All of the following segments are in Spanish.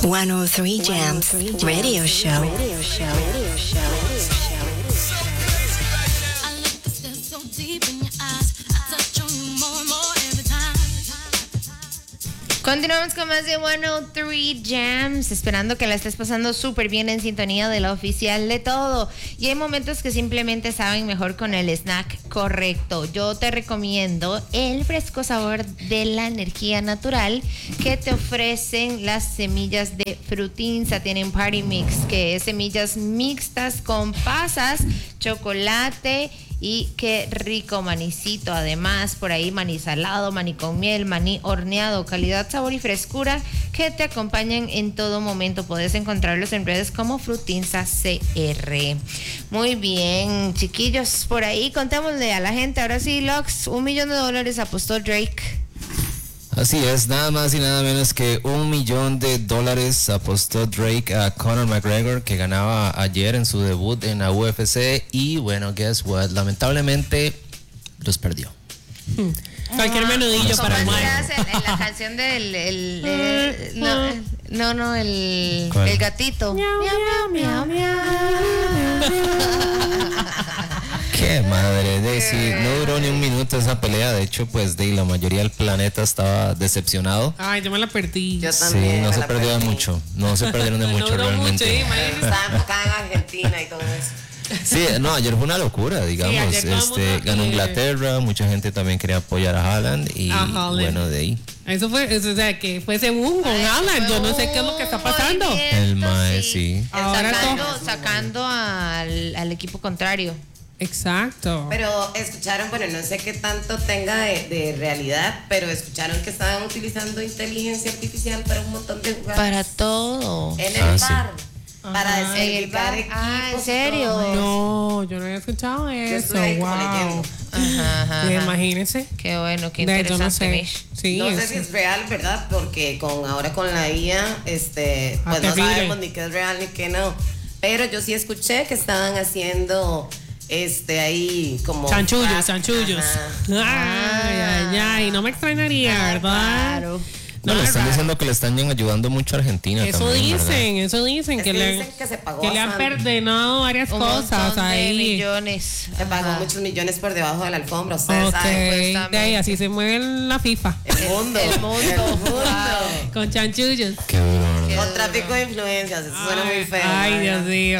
103 Jams Radio Show. Continuamos con más de 103 Jams, esperando que la estés pasando súper bien en sintonía de la oficial de todo. Y hay momentos que simplemente saben mejor con el snack correcto. Yo te recomiendo el fresco sabor de la energía natural que te ofrecen las semillas de Frutinza. Tienen Party Mix, que es semillas mixtas con pasas, chocolate y qué rico manicito. Además, por ahí maní salado, maní con miel, maní horneado, calidad, sabor y frescura que te acompañan en todo momento. Puedes encontrarlos en redes como Frutinza CR. Muy bien, chiquillos, por ahí contémosle a la gente. Ahora sí, Lux, $1 millón apostó Drake. Así es, nada más y nada menos que $1 millón apostó Drake a Conor McGregor, que ganaba ayer en su debut en la UFC. Y bueno, guess what, lamentablemente los perdió. Cualquier menudillo para el en la canción del el gatito. Miau, miau, miau, miau. Qué madre, no duró ni un minuto esa pelea. De hecho, pues la mayoría del planeta estaba decepcionado. Ay, yo me la perdí. Yo también. Sí, no se perdió de mucho. No se perdieron de mucho realmente. Mucho, estaba enfocada en Argentina y todo eso. Sí, no, ayer fue una locura, digamos. Ganó Inglaterra, mucha gente también quería apoyar a Haaland y bueno, de ahí. Eso fue, o sea, que fue según con Haaland, yo no sé qué es lo que está pasando. El mae, sí. Sacando al equipo contrario. Exacto. Pero escucharon, bueno, no sé qué tanto tenga de realidad, pero escucharon que estaban utilizando inteligencia artificial para un montón de jugadas. Para todo. En el bar. Para descalificar equipos. ¿en serio? No, yo no había escuchado eso. Wow. Imagínense. Qué bueno, qué interesante. Yo no sé. Sí, no sé si es real, ¿verdad? Porque ahora con la IA, pues no sabemos ni qué es real ni qué no. Pero yo sí escuché que estaban haciendo ahí como chanchullos. Ay, no me extrañaría, ¿verdad? Claro. No, le están diciendo que le están ayudando mucho a Argentina. Eso también, dicen que se pagó que le han perdonado varias cosas ahí. Millones. Se pagó muchos millones por debajo de la alfombra, ustedes saben. De ahí, así se mueve la FIFA. El mundo. Con chanchullos. Qué duro. Con tráfico de influencias, eso suena muy feo. Ay, Dios mío,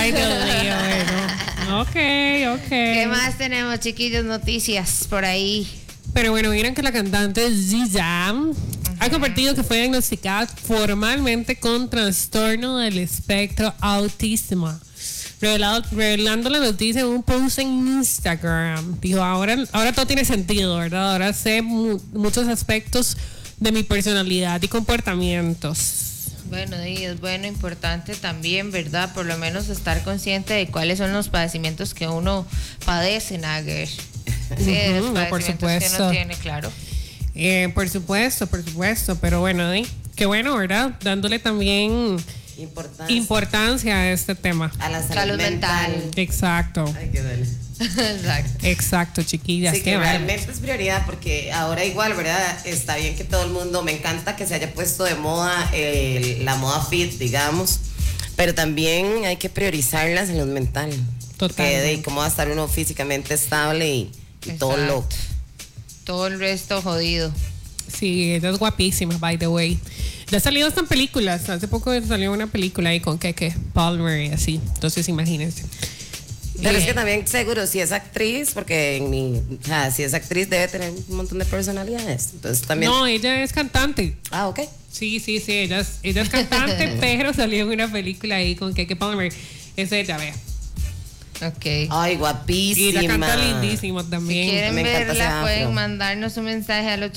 bueno. Ok. ¿Qué más tenemos, chiquillos? Noticias por ahí. Pero bueno, miren que la cantante SZA ha compartido que fue diagnosticada formalmente con trastorno del espectro autismo, revelando la noticia en un post en Instagram. Dijo, ahora todo tiene sentido, ¿verdad? Ahora sé muchos aspectos de mi personalidad y comportamientos. Bueno, y es bueno, importante también, ¿verdad? Por lo menos estar consciente de cuáles son los padecimientos que uno padece, Nager. Sí, por supuesto. Que uno tiene, claro. Por supuesto, pero bueno, qué bueno, ¿verdad? Dándole también importancia a este tema. A la salud mental. Exacto. Ay, qué duele. Exacto, chiquillas. Sí, que realmente es prioridad porque ahora igual, ¿verdad? Está bien que todo el mundo, me encanta que se haya puesto de moda la moda fit, digamos, pero también hay que priorizar la salud mental. Total. Y cómo va a estar uno físicamente estable y todo loco. Todo el resto jodido. Sí, ella es guapísima, by the way. Ya ha salido hasta en películas. Hace poco salió una película ahí con Keke Palmer y así. Entonces, imagínense. Pero es que también seguro si es actriz, porque si es actriz debe tener un montón de personalidades. Entonces también. No, ella es cantante. Ah, ok. Sí, ella es cantante, pero salió en una película ahí con Keke Palmer. Es ella, vea. Ok. Ay, guapísima. Y la canta lindísimo también. Si quieren Me encanta verla, ese pueden afro. mandarnos un mensaje al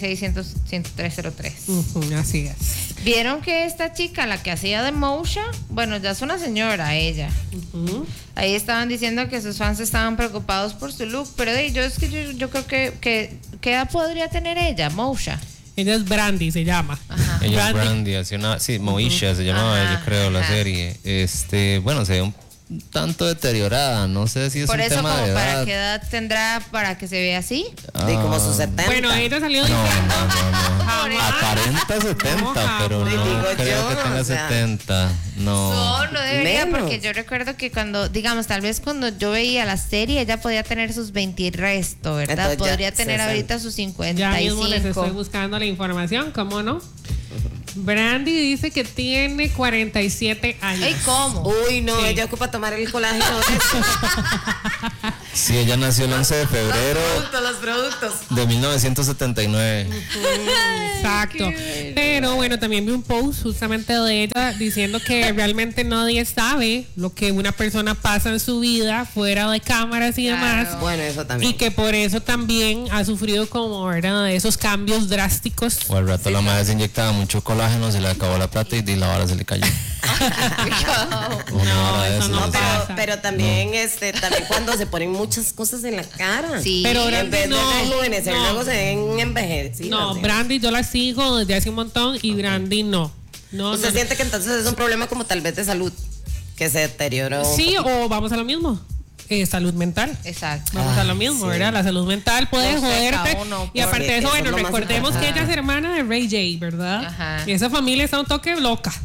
866-100-10303. Así es. ¿Vieron que esta chica, la que hacía de Mousha, bueno, ya es una señora ella? Ahí estaban diciendo que sus fans estaban preocupados por su look, pero yo creo que ¿qué edad podría tener ella, Mousha? Ella es Brandy, se llama. Ajá. Ella es Brandy, Moesha se llamaba, yo creo, la serie. Bueno, se ve un tanto deteriorada, no sé si es por un eso, tema como de edad. ¿para qué edad tendrá para que se vea así? De como sus 70. Bueno, ella salió diciendo. Aparenta 70, pero Digo no yo, creo que tenga o sea. 70. No. No, no debería, Menos. porque yo recuerdo que cuando, digamos, tal vez cuando yo veía la serie, ella podía tener sus 20 y resto, ¿verdad? Entonces ya, Podría tener 60. ahorita sus Ya mismo les estoy 55. buscando la información, ¿cómo no? Brandy dice que tiene 47 años. Ay, ¿cómo? Uy, no, Sí. ella ocupa tomar el colágeno. Sí, ella nació el 11 de febrero Los productos. de 1979. Exacto. Pero bueno, también vi un post justamente de ella diciendo que realmente nadie sabe lo que una persona pasa en su vida fuera de cámaras y Claro. demás. Bueno, eso también. Y que por eso también ha sufrido como, ¿verdad? Esos cambios drásticos. O al rato la madre se inyectaba mucho colágeno, se le acabó la plata y la vara se le cayó. Una No, hora de eso eso, no o sea, pasa. Pero también, también cuando se ponen muchas cosas en la cara. Sí. Pero Y en vez de no, rejuvenecer, no. luego se ven envejecidas. No, ¿sí? Brandy yo la sigo desde hace un montón y Brandy no. No, ¿Usted no. siente que entonces es un problema como tal vez de salud? Que se deterioró. un Sí, poquito? o vamos a lo mismo. Salud mental. Exacto. Vamos a lo mismo, sí. ¿verdad? La salud mental puede Lo seca joderte. uno, Y aparte de eso, porque bueno, eso es lo más recordemos que importante. ella es hermana de Ray J, ¿verdad? Ajá. Y esa familia está un toque loca.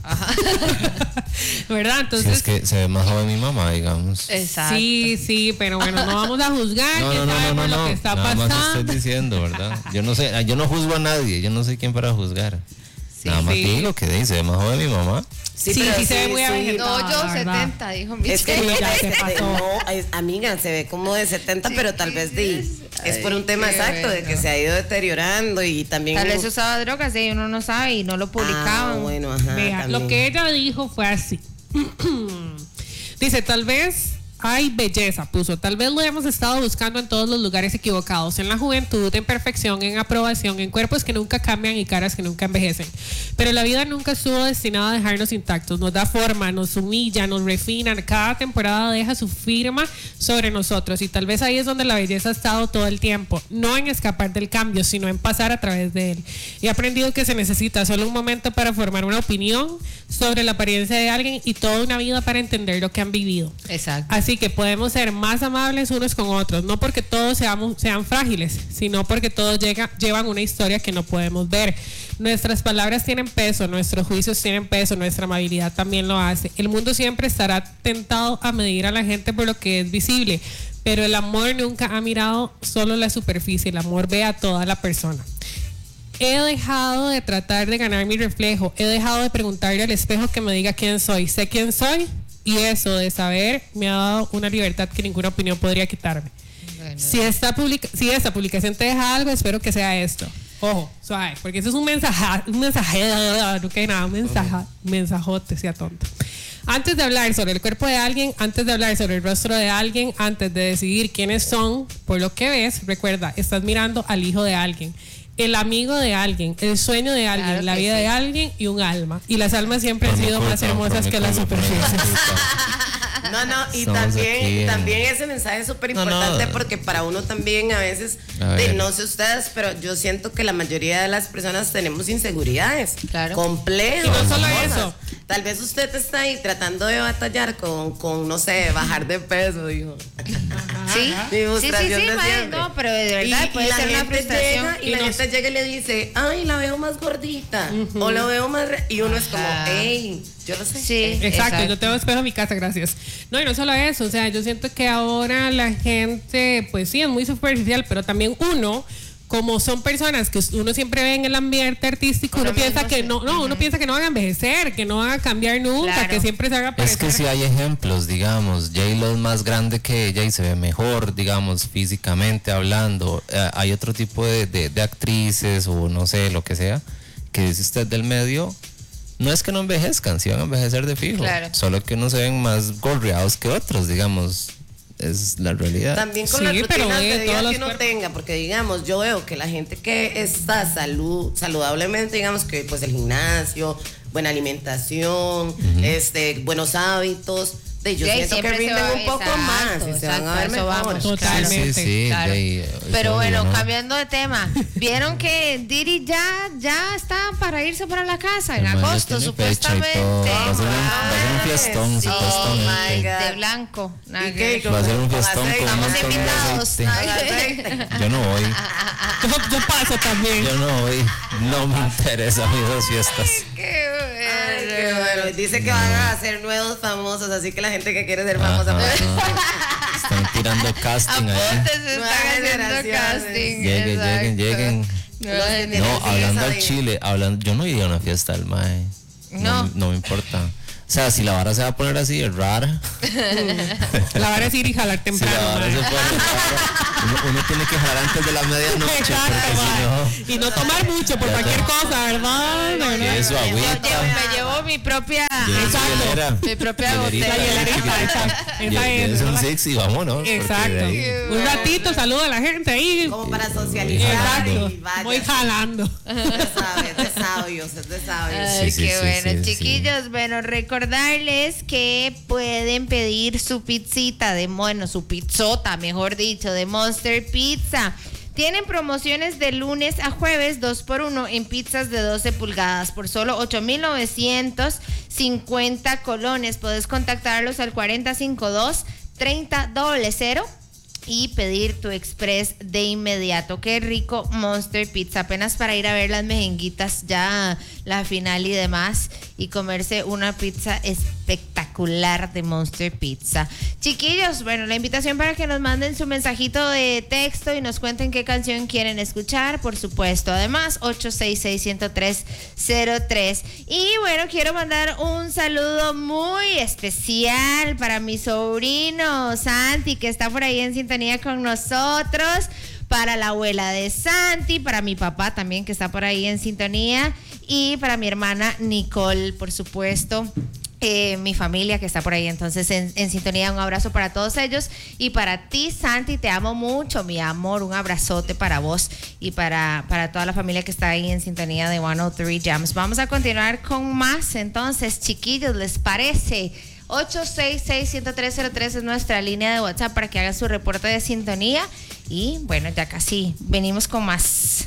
¿Verdad? Si Entonces, es que se ve más joven mi mamá, digamos. Exacto. sí, pero bueno, no vamos a juzgar. No, ya no, no, no, sabemos no, lo que no. está Nada más pasando. estoy diciendo, ¿verdad? Yo no sé, yo no juzgo a nadie, yo no sé quién para juzgar. Nada más sí. digo que dice, se ve más joven mi mamá. Sí, pero sí se ve muy avejentada. No, yo la verdad. 70, dijo mi Es que Sí, ya se pasó. no, amiga, se ve como de 70, pero tal vez es por un tema qué exacto, de que bueno. se ha ido deteriorando y también. Tal vez usaba drogas y uno no sabe y no lo publicaban. Bueno, ajá. Vea, también. lo que ella dijo fue así. Dice, tal vez hay belleza, puso. Tal vez lo hemos estado buscando en todos los lugares equivocados. En la juventud, en perfección, en aprobación, en cuerpos que nunca cambian y caras que nunca envejecen. Pero la vida nunca estuvo destinada a dejarnos intactos. Nos da forma, nos humilla, nos refina. Cada temporada deja su firma sobre nosotros. Y tal vez ahí es donde la belleza ha estado todo el tiempo. No en escapar del cambio, sino en pasar a través de él. He aprendido que se necesita solo un momento para formar una opinión sobre la apariencia de alguien y toda una vida para entender lo que han vivido. Exacto. Así que podemos ser más amables unos con otros, no porque todos sean frágiles, sino porque todos llevan una historia que no podemos ver. Nuestras palabras tienen peso, nuestros juicios tienen peso, nuestra amabilidad también lo hace. El mundo siempre estará tentado a medir a la gente por lo que es visible, pero el amor nunca ha mirado solo la superficie, el amor ve a toda la persona. He dejado de tratar de ganar mi reflejo, he dejado de preguntarle al espejo que me diga quién soy, sé quién soy. Y eso de saber me ha dado una libertad que ninguna opinión podría quitarme. Bueno. Si esta publicación te deja algo, espero que sea esto. Ojo, suave, porque eso es un mensajote, sea tonto. Antes de hablar sobre el cuerpo de alguien, antes de hablar sobre el rostro de alguien, antes de decidir quiénes son, por lo que ves, recuerda, estás mirando al hijo de alguien, el amigo de alguien, el sueño de alguien, Claro la que vida sí. de alguien y un alma. Y las almas siempre han Por mi sido más culpa, hermosas por que mi las culpa, por mi superficies. culpa. No, y Estamos aquí también en- ese mensaje es súper No, importante no. porque para uno también a veces, A ver. no sé ustedes, pero yo siento que la mayoría de las personas tenemos inseguridades. Claro. Complejos. Y no solo cosas. eso. Tal vez usted está ahí tratando de batallar con no sé, bajar de peso, dijo. Sí, Mi frustración de mae, siempre. no, pero de verdad Y puede la ser una gente frustración. llega, y la gente llega y le dice, ay, la veo más gordita, o la veo más... Y uno es como, Ajá. hey, yo lo sé. Sí. Exacto, yo tengo espejo en mi casa, gracias. No, y no solo eso, o sea, yo siento que ahora la gente, pues sí, es muy superficial, pero también uno, como son personas que uno siempre ve en el ambiente artístico, uno Uno piensa mismo que se- no, uno piensa que no van a envejecer, que no van a cambiar nunca, Claro. que siempre se van a Es parecer. que sí hay ejemplos, digamos, J-Lo es más grande que ella y se ve mejor, digamos, físicamente hablando. Hay otro tipo de actrices o no sé, lo que sea, que dice usted del medio, no es que no envejezcan, sí van a envejecer de fijo, Claro. solo que unos se ven más gorreados que otros, digamos, es la realidad. También con Sí, las pero rutinas de de todos vida los que uno cuerpos. tenga, porque digamos, yo veo que la gente que está saludablemente, digamos que pues el gimnasio, buena alimentación, buenos hábitos, yo Sí, siento que siempre se rinden va- un poco exacto, más y se van a ver exacto, eso mejor. vamos. Totalmente. Sí, Claro. Pero eso, bueno, ¿no? cambiando de tema, vieron que Diddy ya está para irse para la casa en El man ya agosto, tiene fecha y supuestamente. todo. Va a ser un fiestón, Sí. Oh supuestamente. my God. De blanco. nada ¿Y que qué? ver. Va a ser un Con fiestón aceite. con un Estamos montón de invitados. aceite. Yo no voy. Yo paso también. Yo no voy. No me interesa a mí esas fiestas. Qué Ay, bueno. qué bueno. Dice que van a hacer nuevos famosos, así que la gente que quiere ser famosa Ajá. puede. Están tirando casting ahí. Apúntense, Nuevas están haciendo generaciones. casting. Lleguen, exacto. lleguen. Nuevas Los que tienen- No, sí, hablando esa al de- chile, yo no iría a una fiesta del mae. No. No me importa. O sea, si la vara se va a poner así, es rara. La van a decir y jalar Si temprano. la vara se mae. pone rara, uno tiene que jalar antes de la medianoche. Exacto, Porque si no. mae. Y no tomar mucho por Ya cualquier está. cosa, ¿verdad? De verdad. Que su Yo agüita. me llevo mi propia. Lleve su hielera. Mi propia Hielerita, botella. La hielerita, esa Lleve es, un ¿verdad? six y vámonos. porque Exacto. de ahí- Un ratito, saluda a la gente ahí. Como para socializar. Exacto. Y vaya. Voy jalando. Usted sabe, es de sabios, es de sabios. Ay, Sí, qué sí, bueno, sí, sí. chiquillos. Bueno, recordarles que pueden pedir su pizzita su pizzota, mejor dicho, de Monster Pizza. Tienen promociones de lunes a jueves 2x1 en pizzas de 12 pulgadas por solo 8,950 colones. Puedes contactarlos al 4052-3000 y pedir tu express de inmediato. Qué rico Monster Pizza, apenas para ir a ver las mejenguitas, ya la final y demás, y comerse una pizza espectacular de Monster Pizza. Chiquillos, bueno, la invitación para que nos manden su mensajito de texto y nos cuenten qué canción quieren escuchar, por supuesto. Además, 866-103-03. Y bueno, quiero mandar un saludo muy especial para mi sobrino Santi, que está por ahí en sintonía con nosotros, para la abuela de Santi, para mi papá también, que está por ahí en sintonía, y para mi hermana Nicole, por supuesto. Mi familia que está por ahí entonces en sintonía. Un abrazo para todos ellos y para ti, Santi, te amo mucho, mi amor. Un abrazote para vos y para toda la familia que está ahí en sintonía de 103 Jams. Vamos a continuar con más entonces, chiquillos, ¿les parece? 866-103-03 es nuestra línea de WhatsApp para que hagan su reporte de sintonía. Y bueno, ya casi venimos con más.